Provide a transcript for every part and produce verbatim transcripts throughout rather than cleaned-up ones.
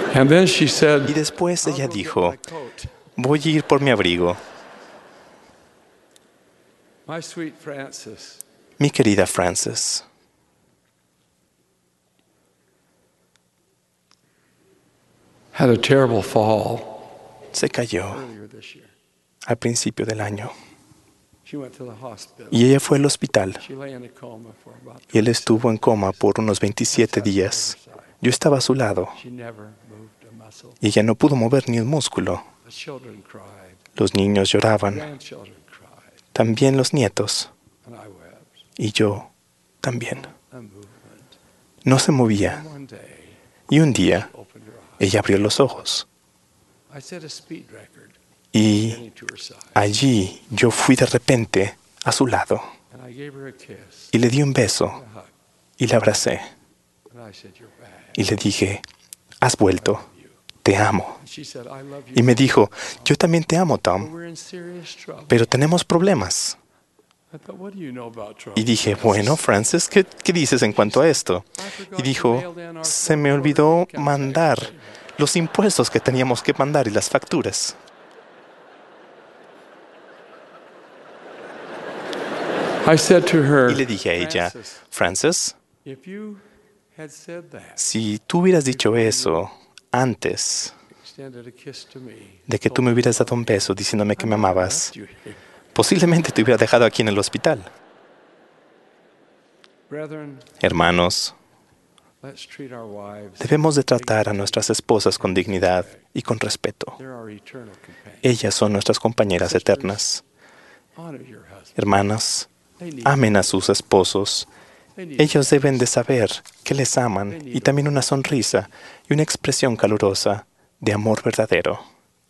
And then she said, Y después "I'll ella go get dijo, my coat." voy a ir por mi abrigo. My sweet Frances, Mi querida Frances had a terrible fall se cayó earlier this year. al principio del año She went to the hospital. y ella fue al hospital She lay in a coma for about y él twenty-seven estuvo en coma days. por unos I veintisiete sat by her días. side. Yo estaba a su lado She never moved a muscle. y ella no pudo mover ni un músculo. The children cried. Los niños lloraban, Grandchildren cried. también los nietos, And I wept. y yo también. A movement. No se movía And one day, y un día opened her eyes. ella abrió los ojos I set a speed record y getting to her side. allí yo fui de repente a su lado And I gave her a kiss, y le di un beso a hug. y la abracé And I said, "You're back. y le dije, has vuelto, te amo. And she said, "I love you." Y me dijo, yo también te amo, But Tom, we're in serious trouble. pero tenemos problemas. I thought, "What do you know about trouble?" Y dije, bueno, Frances, ¿qué, qué dices en cuanto a esto? Y dijo, se me olvidó mandar los impuestos que teníamos que mandar y las facturas. I said to her, Y le dije a ella, "Frances, Frances, if you had said that, si tú hubieras dicho eso antes extended a kiss to me, de que tú me hubieras dado un beso diciéndome que me I might have amabas, left you here." posiblemente te hubiera dejado aquí en el hospital. Brethren, Hermanos, let's treat our wives. debemos de tratar a nuestras esposas con dignidad y con respeto. They're our eternal companions. Ellas son nuestras compañeras eternas. Honor your husband. Hermanas, They need amen a sus esposos. They need Ellos deben de saber que les aman y también una sonrisa y una expresión calurosa de amor verdadero.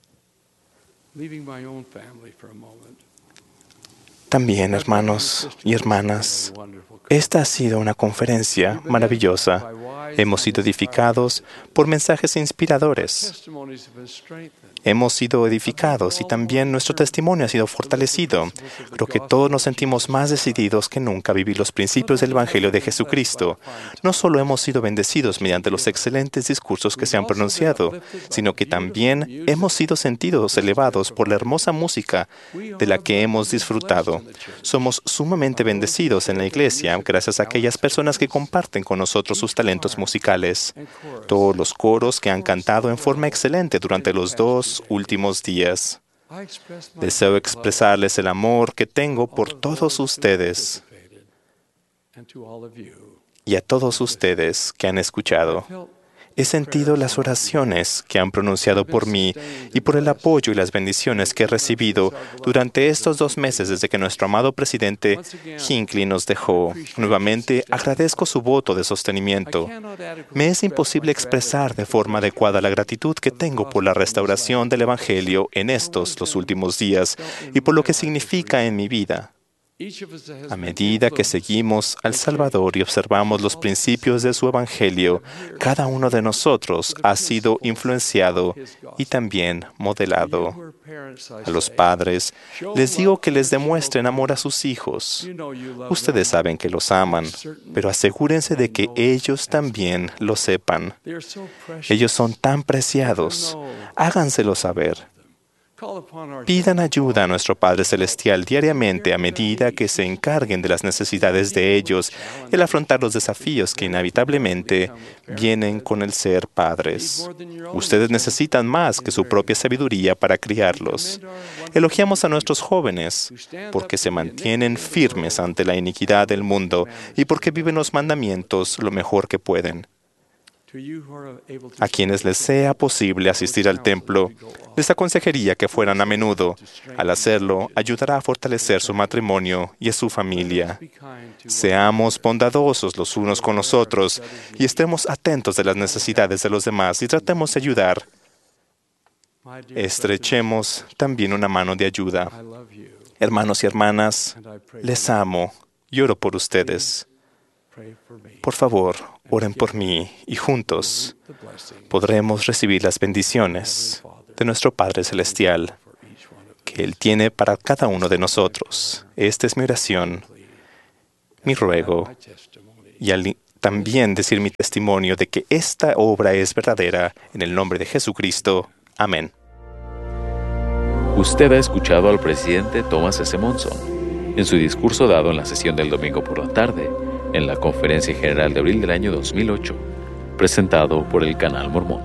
Leaving my own family for a moment. También, hermanos y hermanas, esta ha sido una conferencia maravillosa. Hemos sido edificados por mensajes inspiradores. Testimonies have been strengthened. Hemos sido edificados y también nuestro testimonio ha sido fortalecido. Creo que todos nos sentimos más decididos que nunca a vivir los principios del Evangelio de Jesucristo. No solo hemos sido bendecidos mediante los excelentes discursos que se han pronunciado, sino que también hemos sido sentidos elevados por la hermosa música de la que hemos disfrutado. Somos sumamente bendecidos en la iglesia gracias a aquellas personas que comparten con nosotros sus talentos musicales. Todos los coros que han cantado en forma excelente durante los dos últimos días. I express my Deseo expresarles el amor que tengo por todos ustedes and to all of you. y a todos ustedes que han escuchado. Felt He sentido las oraciones que han pronunciado por mí y por el apoyo y las bendiciones que he recibido durante estos dos meses desde que nuestro amado presidente Hinckley nos dejó. Nuevamente agradezco su voto de sostenimiento. Me es imposible expresar de forma adecuada la gratitud que tengo por la restauración del Evangelio en estos los últimos días y por lo que significa en mi vida. A medida que seguimos al Salvador y observamos los principios de su Evangelio, cada uno de nosotros ha sido influenciado y también modelado. A los padres les digo que les demuestren amor a sus hijos. Ustedes saben que los aman, pero asegúrense de que ellos también lo sepan. Ellos son tan preciados. Háganselo saber. Pidan ayuda a nuestro Padre Celestial diariamente a medida que se encarguen de las necesidades de ellos y al afrontar los desafíos que inevitablemente vienen con el ser padres. Ustedes necesitan más que su propia sabiduría para criarlos. Elogiamos a nuestros jóvenes porque se mantienen firmes ante la iniquidad del mundo y porque viven los mandamientos lo mejor que pueden. A quienes les sea posible asistir al templo, les aconsejaría que fueran a menudo. Al hacerlo, ayudará a fortalecer su matrimonio y a su familia. Seamos bondadosos los unos con los otros y estemos atentos de las necesidades de los demás y tratemos de ayudar. Estrechemos también una mano de ayuda. Hermanos y hermanas, les amo y oro por ustedes. Por favor, oren por mí y juntos podremos recibir las bendiciones de nuestro Padre Celestial que Él tiene para cada uno de nosotros. Esta es mi oración, mi ruego y al, también decir mi testimonio de que esta obra es verdadera. En el nombre de Jesucristo. Amén. Usted ha escuchado al presidente Thomas S. Monson en su discurso dado en la sesión del domingo por la tarde, en la Conferencia General de abril del año dos mil ocho, presentado por el Canal Mormón.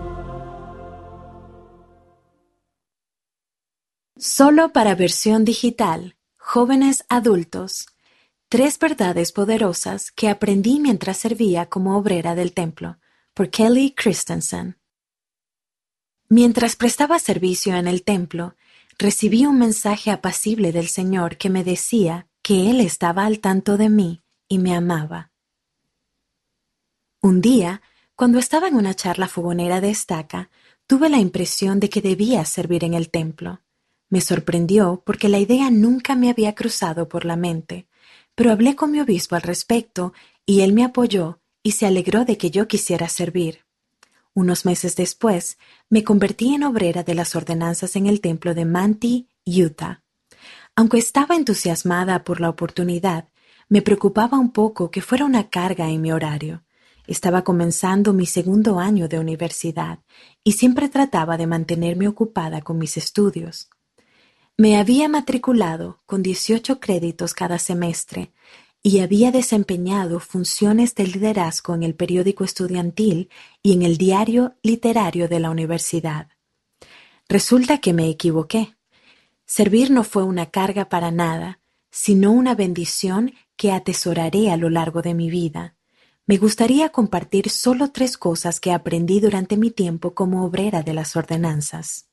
Solo para versión digital, jóvenes adultos, tres verdades poderosas que aprendí mientras servía como obrera del templo, por Kelly Christensen. Mientras prestaba servicio en el templo, recibí un mensaje apacible del Señor que me decía que Él estaba al tanto de mí y me amaba. Un día, cuando estaba en una charla fogonera de estaca, tuve la impresión de que debía servir en el templo. Me sorprendió porque la idea nunca me había cruzado por la mente, pero hablé con mi obispo al respecto y él me apoyó y se alegró de que yo quisiera servir. Unos meses después, me convertí en obrera de las ordenanzas en el templo de Manti, Utah. Aunque estaba entusiasmada por la oportunidad, me preocupaba un poco que fuera una carga en mi horario. Estaba comenzando mi segundo año de universidad y siempre trataba de mantenerme ocupada con mis estudios. Me había matriculado con dieciocho créditos cada semestre y había desempeñado funciones de liderazgo en el periódico estudiantil y en el diario literario de la universidad. Resulta que me equivoqué. Servir no fue una carga para nada, sino una bendición que atesoraré a lo largo de mi vida. Me gustaría compartir solo tres cosas que aprendí durante mi tiempo como obrera de las ordenanzas.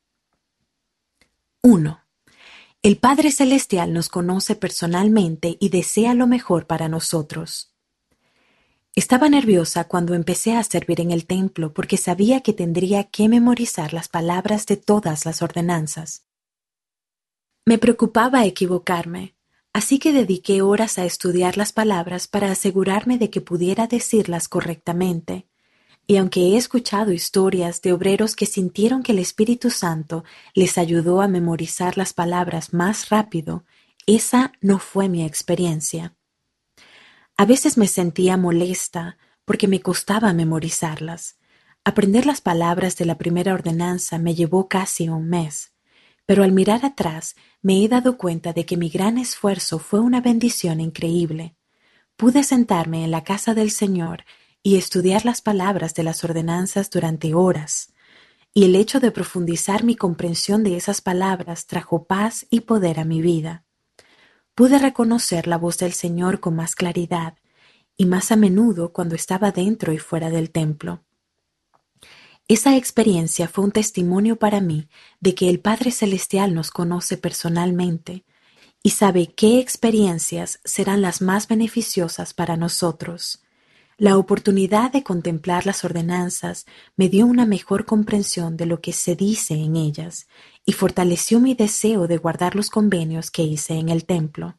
uno. El Padre Celestial nos conoce personalmente y desea lo mejor para nosotros. Estaba nerviosa cuando empecé a servir en el templo porque sabía que tendría que memorizar las palabras de todas las ordenanzas. Me preocupaba equivocarme, así que dediqué horas a estudiar las palabras para asegurarme de que pudiera decirlas correctamente. Y aunque he escuchado historias de obreros que sintieron que el Espíritu Santo les ayudó a memorizar las palabras más rápido, esa no fue mi experiencia. A veces me sentía molesta porque me costaba memorizarlas. Aprender las palabras de la primera ordenanza me llevó casi un mes, pero al mirar atrás me he dado cuenta de que mi gran esfuerzo fue una bendición increíble. Pude sentarme en la casa del Señor y estudiar las palabras de las ordenanzas durante horas, y el hecho de profundizar mi comprensión de esas palabras trajo paz y poder a mi vida. Pude reconocer la voz del Señor con más claridad, y más a menudo cuando estaba dentro y fuera del templo. Esa experiencia fue un testimonio para mí de que el Padre Celestial nos conoce personalmente y sabe qué experiencias serán las más beneficiosas para nosotros. La oportunidad de contemplar las ordenanzas me dio una mejor comprensión de lo que se dice en ellas y fortaleció mi deseo de guardar los convenios que hice en el templo.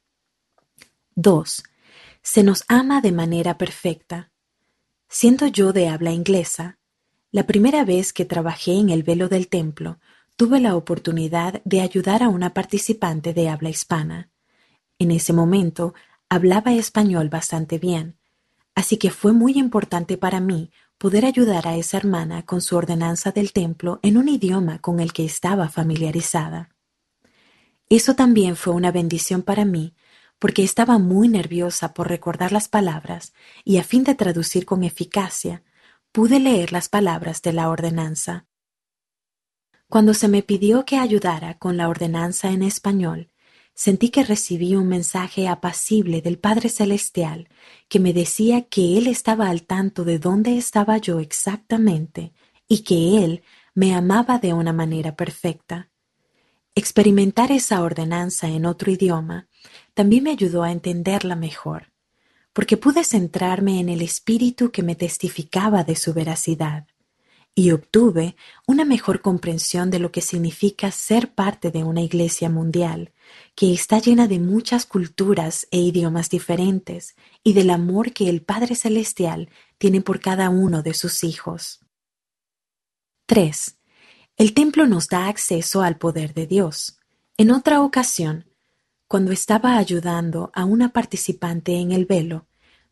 dos. Se nos ama de manera perfecta. Siendo yo de habla inglesa, la primera vez que trabajé en el velo del templo, tuve la oportunidad de ayudar a una participante de habla hispana. En ese momento, hablaba español bastante bien, así que fue muy importante para mí poder ayudar a esa hermana con su ordenanza del templo en un idioma con el que estaba familiarizada. Eso también fue una bendición para mí, porque estaba muy nerviosa por recordar las palabras y a fin de traducir con eficacia, pude leer las palabras de la ordenanza. Cuando se me pidió que ayudara con la ordenanza en español, sentí que recibí un mensaje apacible del Padre Celestial que me decía que Él estaba al tanto de dónde estaba yo exactamente y que Él me amaba de una manera perfecta. Experimentar esa ordenanza en otro idioma también me ayudó a entenderla mejor, porque pude centrarme en el espíritu que me testificaba de su veracidad, y obtuve una mejor comprensión de lo que significa ser parte de una iglesia mundial, que está llena de muchas culturas e idiomas diferentes, y del amor que el Padre Celestial tiene por cada uno de sus hijos. tres. El templo nos da acceso al poder de Dios. En otra ocasión, cuando estaba ayudando a una participante en el velo,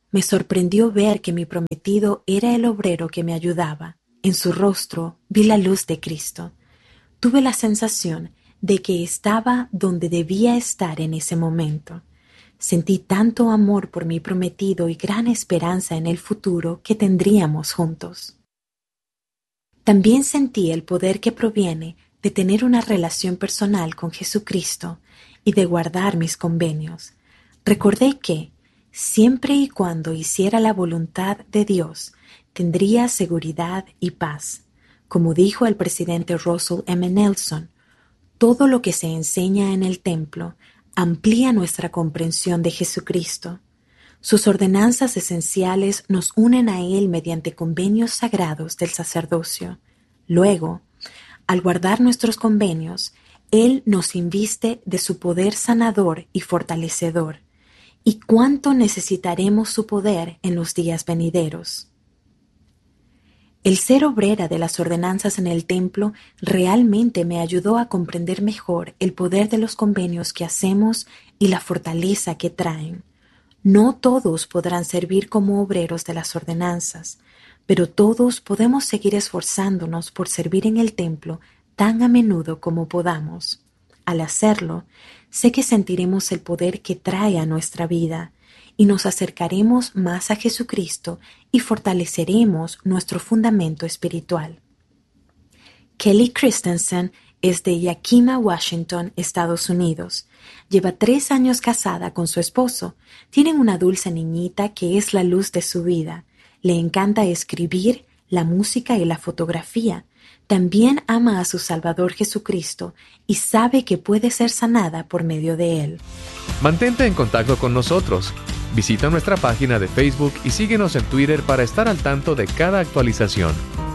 me sorprendió ver que mi prometido era el obrero que me ayudaba. En su rostro vi la luz de Cristo. Tuve la sensación de que estaba donde debía estar en ese momento. Sentí tanto amor por mi prometido y gran esperanza en el futuro que tendríamos juntos. También sentí el poder que proviene de tener una relación personal con Jesucristo y de guardar mis convenios. Recordé que, siempre y cuando hiciera la voluntad de Dios, tendría seguridad y paz. Como dijo el presidente Russell M. Nelson, todo lo que se enseña en el templo amplía nuestra comprensión de Jesucristo. Sus ordenanzas esenciales nos unen a Él mediante convenios sagrados del sacerdocio. Luego, al guardar nuestros convenios, Él nos inviste de su poder sanador y fortalecedor. ¿Y cuánto necesitaremos su poder en los días venideros? El ser obrera de las ordenanzas en el templo realmente me ayudó a comprender mejor el poder de los convenios que hacemos y la fortaleza que traen. No todos podrán servir como obreros de las ordenanzas, pero todos podemos seguir esforzándonos por servir en el templo tan a menudo como podamos. Al hacerlo, sé que sentiremos el poder que trae a nuestra vida y nos acercaremos más a Jesucristo y fortaleceremos nuestro fundamento espiritual. Kelly Christensen es de Yakima, Washington, Estados Unidos. Lleva tres años casada con su esposo. Tienen una dulce niñita que es la luz de su vida. Le encanta escribir, la música y la fotografía. También ama a su Salvador Jesucristo y sabe que puede ser sanada por medio de Él. Mantente en contacto con nosotros. Visita nuestra página de Facebook y síguenos en Twitter para estar al tanto de cada actualización.